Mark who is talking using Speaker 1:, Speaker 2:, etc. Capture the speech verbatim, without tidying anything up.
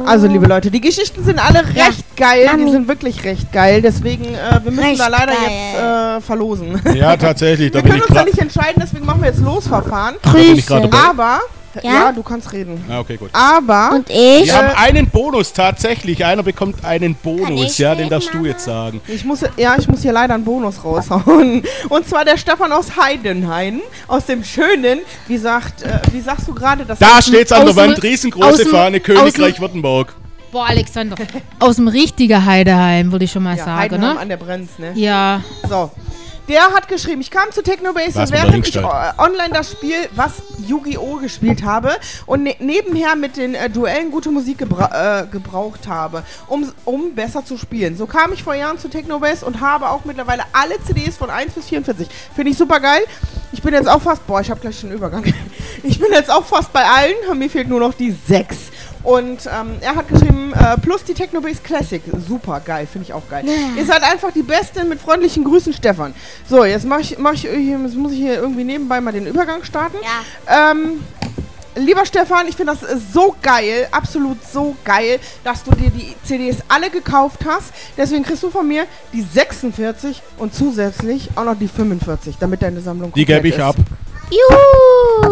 Speaker 1: Also, liebe Leute, die Geschichten sind alle
Speaker 2: Ja.
Speaker 1: recht geil.
Speaker 2: Mami.
Speaker 1: Die sind wirklich recht geil. Deswegen, äh, wir müssen
Speaker 2: Recht
Speaker 1: da leider
Speaker 2: geil.
Speaker 1: jetzt äh, verlosen.
Speaker 3: Ja, tatsächlich. Da
Speaker 1: Wir
Speaker 3: bin
Speaker 1: können
Speaker 3: ich
Speaker 1: uns da
Speaker 3: gerade.
Speaker 1: nicht entscheiden, deswegen machen wir jetzt Losverfahren.
Speaker 3: bin ich gerade
Speaker 2: Grüße.
Speaker 3: dabei.
Speaker 1: Aber, ja?
Speaker 2: Ja?
Speaker 1: du kannst reden.
Speaker 3: Ah, okay, gut.
Speaker 1: Aber,
Speaker 2: Und ich?
Speaker 3: Wir haben einen Bonus tatsächlich. Einer bekommt einen
Speaker 2: Kann
Speaker 3: Bonus,
Speaker 2: ich
Speaker 3: ja, den
Speaker 2: reden,
Speaker 3: darfst du
Speaker 2: Mama?
Speaker 3: jetzt sagen.
Speaker 1: ich muss, ja, ich muss hier leider einen Bonus raushauen. Und zwar der Stefan aus Heidenhain, aus dem schönen, wie sagt, äh, wie sagst du gerade, das
Speaker 3: Da
Speaker 1: ist-
Speaker 3: steht's an der
Speaker 4: aus dem-
Speaker 3: Wand, riesengroße
Speaker 4: aus dem-
Speaker 3: Fahne,
Speaker 4: aus
Speaker 3: Königreich
Speaker 4: dem-
Speaker 3: Württemberg.
Speaker 4: Boah, Alexander. Aus dem richtigen Heideheim, würde ich schon mal
Speaker 1: ja,
Speaker 4: sagen,
Speaker 1: Heidenheim
Speaker 4: ne?
Speaker 1: an der Brenz, ne?
Speaker 4: Ja.
Speaker 1: So. Der hat geschrieben, ich kam zu Technobase
Speaker 3: Was
Speaker 1: und
Speaker 3: man
Speaker 1: während ich
Speaker 3: dahingestellt.
Speaker 1: äh, online das Spiel, was Yu-Gi-Oh! Gespielt habe und ne nebenher mit den äh, Duellen gute Musik gebra äh, gebraucht habe, um, um besser zu spielen. So kam ich vor Jahren zu Technobase und habe auch mittlerweile alle C Ds von eins bis vierundvierzig. Finde ich super geil. Ich bin jetzt auch fast, boah, ich habe gleich schon einen Übergang. Ich bin jetzt auch fast bei allen, mir fehlt nur noch die sechs. Und ähm, er hat geschrieben, äh, plus die Technobase Classic. Super geil, finde ich auch geil. Ihr seid einfach die Besten, mit freundlichen Grüßen, Stefan. So, jetzt mache ich, mach ich, hier- jetzt muss ich hier irgendwie nebenbei mal den Übergang starten.
Speaker 2: Ja.
Speaker 1: Ähm, lieber Stefan, ich finde das äh, so geil, absolut so geil, dass du dir die C Ds alle gekauft hast. Deswegen kriegst du von mir die sechsundvierzig und zusätzlich auch noch die fünfundvierzig, damit deine Sammlung
Speaker 3: Die
Speaker 1: komplett
Speaker 3: gebe ich
Speaker 1: ist.
Speaker 3: ab.
Speaker 2: Juhu.